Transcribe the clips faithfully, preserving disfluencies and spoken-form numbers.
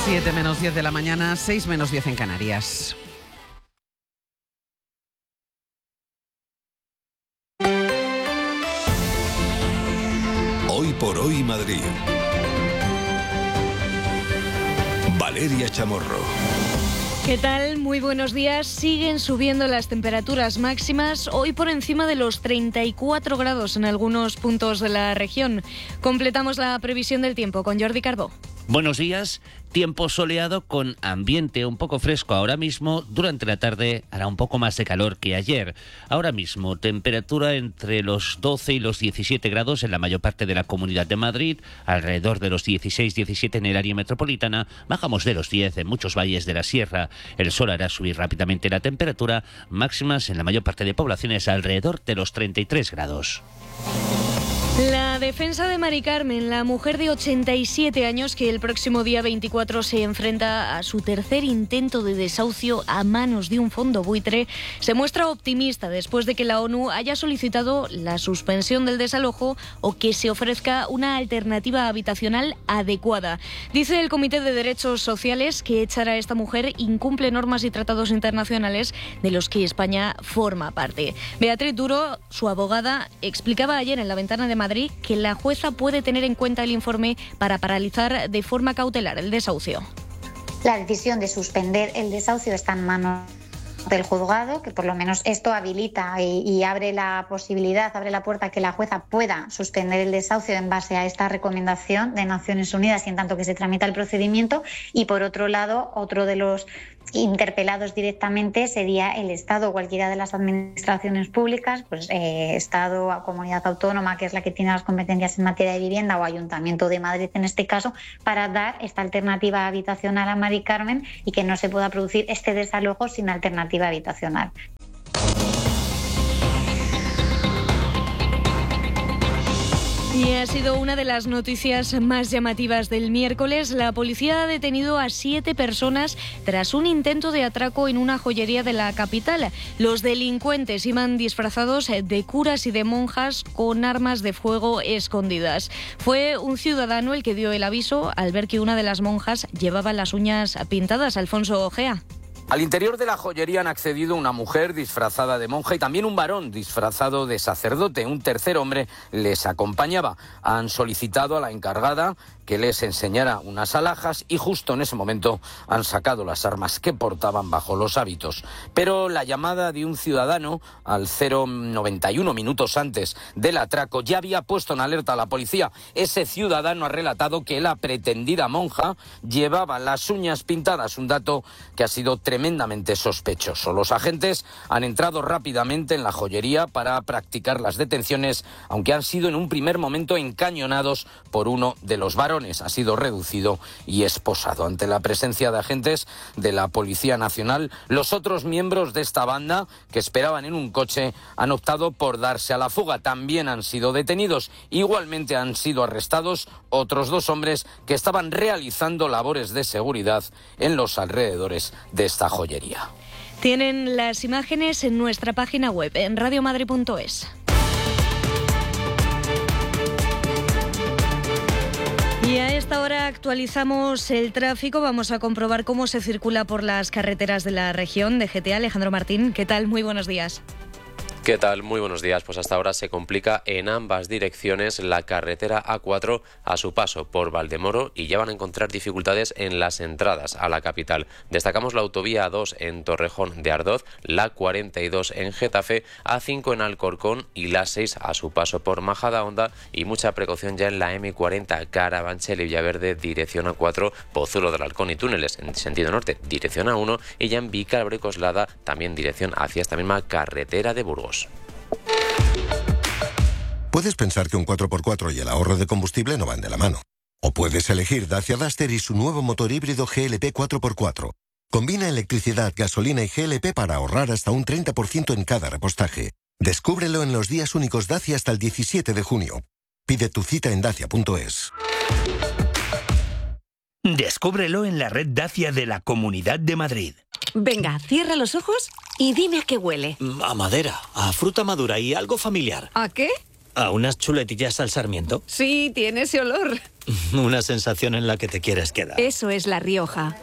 siete menos diez de la mañana, seis menos diez en Canarias. Hoy por hoy Madrid. Valeria Chamorro. ¿Qué tal? Muy buenos días. Siguen subiendo las temperaturas máximas, hoy por encima de los treinta y cuatro grados en algunos puntos de la región. Completamos la previsión del tiempo con Jordi Carbó. Buenos días. Tiempo soleado con ambiente un poco fresco ahora mismo. Durante la tarde hará un poco más de calor que ayer. Ahora mismo temperatura entre los doce y los diecisiete grados en la mayor parte de la Comunidad de Madrid, alrededor de los dieciséis diecisiete en el área metropolitana, bajamos de los diez en muchos valles de la sierra. El sol hará subir rápidamente la temperatura, máximas en la mayor parte de poblaciones alrededor de los treinta y tres grados. La defensa de Mari Carmen, la mujer de ochenta y siete años que el próximo día veinticuatro se enfrenta a su tercer intento de desahucio a manos de un fondo buitre, se muestra optimista después de que la ONU haya solicitado la suspensión del desalojo o que se ofrezca una alternativa habitacional adecuada. Dice el Comité de Derechos Sociales que echar a esta mujer incumple normas y tratados internacionales de los que España forma parte. Beatriz Duro, su abogada, explicaba ayer en la ventana de Madrid que la jueza puede tener en cuenta el informe para paralizar de forma cautelar el desahucio. La decisión de suspender el desahucio está en manos del juzgado, que por lo menos esto habilita y, y abre la posibilidad, abre la puerta a que la jueza pueda suspender el desahucio en base a esta recomendación de Naciones Unidas y en tanto que se tramita el procedimiento. Y por otro lado, otro de los interpelados directamente sería el Estado o cualquiera de las administraciones públicas, pues eh, Estado o comunidad autónoma, que es la que tiene las competencias en materia de vivienda, o Ayuntamiento de Madrid en este caso, para dar esta alternativa habitacional a Mari Carmen y que no se pueda producir este desalojo sin alternativa habitacional. Y ha sido una de las noticias más llamativas del miércoles. La policía ha detenido a siete personas tras un intento de atraco en una joyería de la capital. Los delincuentes iban disfrazados de curas y de monjas con armas de fuego escondidas. Fue un ciudadano el que dio el aviso al ver que una de las monjas llevaba las uñas pintadas. Alfonso Ojea. Al interior de la joyería han accedido una mujer disfrazada de monja y también un varón disfrazado de sacerdote. Un tercer hombre les acompañaba. Han solicitado a la encargada que les enseñara unas alhajas y justo en ese momento han sacado las armas que portaban bajo los hábitos. Pero la llamada de un ciudadano al cero noventa y uno minutos antes del atraco ya había puesto en alerta a la policía. Ese ciudadano ha relatado que la pretendida monja llevaba las uñas pintadas, un dato que ha sido tremendamente sospechoso. Los agentes han entrado rápidamente en la joyería para practicar las detenciones, aunque han sido en un primer momento encañonados por uno de los varones. Ha sido reducido y esposado. Ante la presencia de agentes de la Policía Nacional, los otros miembros de esta banda que esperaban en un coche han optado por darse a la fuga. También han sido detenidos. Igualmente han sido arrestados otros dos hombres que estaban realizando labores de seguridad en los alrededores de esta joyería. Tienen las imágenes en nuestra página web en radio madrid punto es. Y a esta hora actualizamos el tráfico. Vamos a comprobar cómo se circula por las carreteras de la región. De G T A, Alejandro Martín, ¿qué tal? Muy buenos días. ¿Qué tal? Muy buenos días. Pues hasta ahora se complica en ambas direcciones la carretera A cuatro a su paso por Valdemoro y ya van a encontrar dificultades en las entradas a la capital. Destacamos la autovía A dos en Torrejón de Ardoz, la cuarenta y dos en Getafe, A cinco en Alcorcón y la seis a su paso por Majadahonda, y mucha precaución ya en la eme cuarenta Carabanchel y Villaverde dirección A cuatro, Pozuelo del Halcón y túneles en sentido norte dirección A uno, y ya en Vicálvaro y Coslada también dirección hacia esta misma carretera de Burgos. Puedes pensar que un cuatro por cuatro y el ahorro de combustible no van de la mano. O puedes elegir Dacia Duster y su nuevo motor híbrido G L P cuatro por cuatro. Combina electricidad, gasolina y G L P para ahorrar hasta un treinta por ciento en cada repostaje. Descúbrelo en los días únicos Dacia hasta el diecisiete de junio. Pide tu cita en dacia punto es. Descúbrelo en la red Dacia de la Comunidad de Madrid. Venga, cierra los ojos y dime a qué huele. A madera, a fruta madura y algo familiar. ¿A qué? ¿A unas chuletillas al sarmiento? Sí, tiene ese olor. Una sensación en la que te quieres quedar. Eso es La Rioja.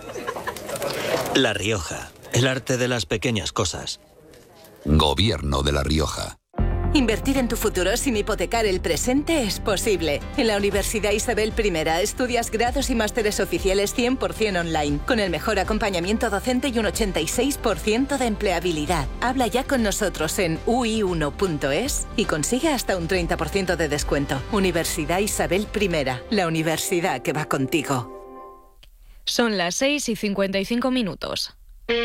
La Rioja, el arte de las pequeñas cosas. Gobierno de La Rioja. Invertir en tu futuro sin hipotecar el presente es posible. En la Universidad Isabel I estudias grados y másteres oficiales cien por ciento online, con el mejor acompañamiento docente y un ochenta y seis por ciento de empleabilidad. Habla ya con nosotros en u i uno punto es y consigue hasta un treinta por ciento de descuento. Universidad Isabel I, la universidad que va contigo. Son las seis y cincuenta y cinco minutos.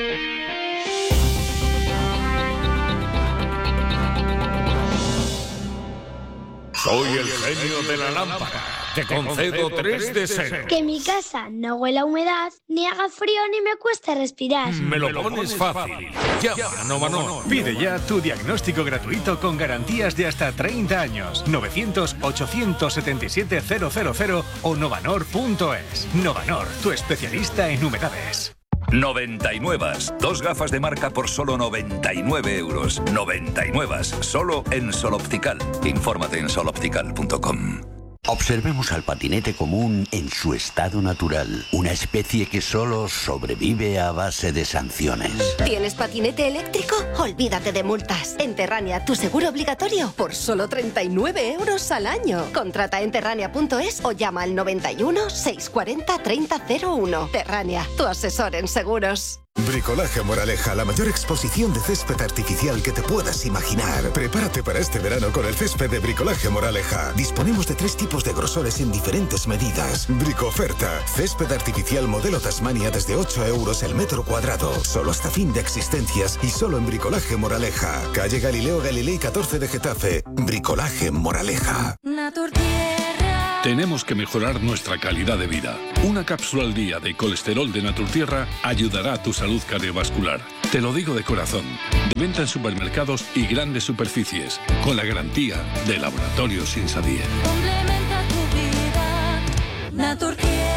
Soy el genio de la lámpara. Te concedo tres deseos. Que mi casa no huela a humedad, ni haga frío, ni me cueste respirar. Me lo pones fácil. Llama a Novanor. Pide ya tu diagnóstico gratuito con garantías de hasta treinta años. novecientos, ochocientos setenta y siete, cero cero cero o novanor punto es. Novanor, tu especialista en humedades. noventa y nueve. Dos gafas de marca por solo noventa y nueve euros. noventa y nueve. Solo en Sol Optical. Infórmate en sol optical punto com. Observemos al patinete común en su estado natural. Una especie que solo sobrevive a base de sanciones. ¿Tienes patinete eléctrico? Olvídate de multas. En Terrania, tu seguro obligatorio por solo treinta y nueve euros al año. Contrata en terrania punto es o llama al noventa y uno, seiscientos cuarenta, treinta cero uno. Terrania, tu asesor en seguros. Bricolaje Moraleja, la mayor exposición de césped artificial que te puedas imaginar. Prepárate para este verano con el césped de Bricolaje Moraleja. Disponemos de tres tipos de grosores en diferentes medidas. Bricoferta, césped artificial modelo Tasmania desde ocho euros el metro cuadrado. Solo hasta fin de existencias y solo en Bricolaje Moraleja. Calle Galileo Galilei catorce de Getafe. Bricolaje Moraleja. Tenemos que mejorar nuestra calidad de vida. Una cápsula al día de colesterol de Naturtierra ayudará a tu salud cardiovascular. Te lo digo de corazón. De venta en supermercados y grandes superficies, con la garantía de Laboratorios Insadie. Complementa tu vida, Naturtierra.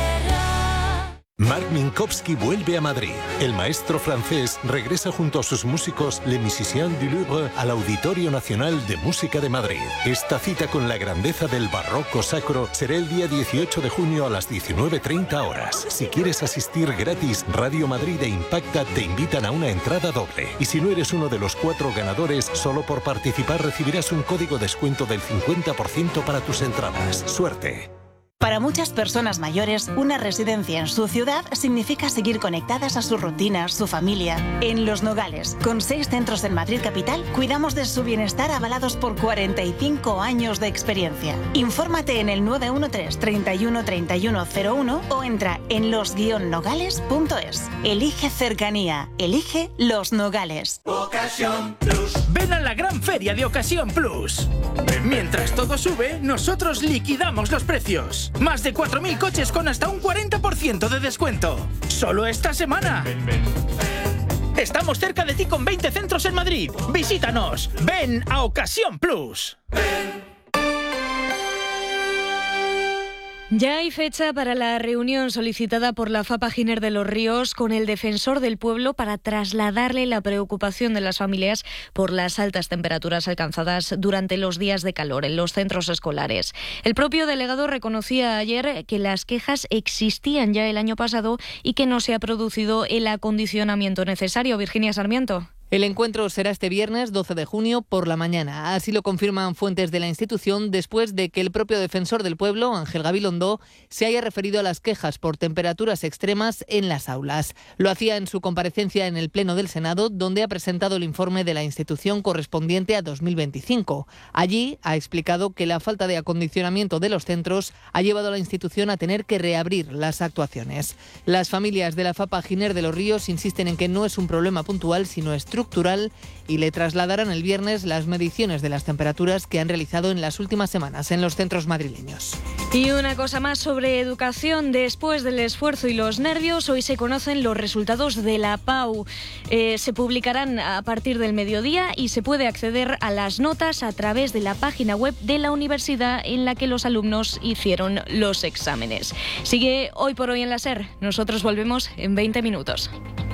Marc Minkowski vuelve a Madrid. El maestro francés regresa junto a sus músicos Les Musiciens du Louvre al Auditorio Nacional de Música de Madrid. Esta cita con la grandeza del barroco sacro será el día dieciocho de junio a las diecinueve treinta horas. Si quieres asistir gratis, Radio Madrid e Impacta te invitan a una entrada doble. Y si no eres uno de los cuatro ganadores, solo por participar recibirás un código descuento del cincuenta por ciento para tus entradas. ¡Suerte! Para muchas personas mayores, una residencia en su ciudad significa seguir conectadas a sus rutinas, su familia. En Los Nogales, con seis centros en Madrid capital, cuidamos de su bienestar avalados por cuarenta y cinco años de experiencia. Infórmate en el nueve uno tres, treinta y uno, treinta y uno cero uno o entra en los guion nogales punto es. Elige cercanía. Elige Los Nogales. Ocasión Plus. Ven a la gran feria de Ocasión Plus. Mientras todo sube, nosotros liquidamos los precios. Más de cuatro mil coches con hasta un cuarenta por ciento de descuento. Solo esta semana. Ven, ven, ven. Estamos cerca de ti con veinte centros en Madrid. Visítanos. Ven a Ocasión Plus. Ven. Ya hay fecha para la reunión solicitada por la FAPA Giner de los Ríos con el defensor del pueblo para trasladarle la preocupación de las familias por las altas temperaturas alcanzadas durante los días de calor en los centros escolares. El propio delegado reconocía ayer que las quejas existían ya el año pasado y que no se ha producido el acondicionamiento necesario. Virginia Sarmiento. El encuentro será este viernes doce de junio por la mañana. Así lo confirman fuentes de la institución después de que el propio defensor del pueblo, Ángel Gabilondo, se haya referido a las quejas por temperaturas extremas en las aulas. Lo hacía en su comparecencia en el Pleno del Senado, donde ha presentado el informe de la institución correspondiente a dos mil veinticinco. Allí ha explicado que la falta de acondicionamiento de los centros ha llevado a la institución a tener que reabrir las actuaciones. Las familias de la FAPA Giner de los Ríos insisten en que no es un problema puntual, sino estructural estructural y le trasladarán el viernes las mediciones de las temperaturas que han realizado en las últimas semanas en los centros madrileños. Y una cosa más sobre educación. Después del esfuerzo y los nervios, hoy se conocen los resultados de la PAU. Eh, se publicarán a partir del mediodía y se puede acceder a las notas a través de la página web de la universidad en la que los alumnos hicieron los exámenes. Sigue Hoy por Hoy en la SER. Nosotros volvemos en veinte minutos.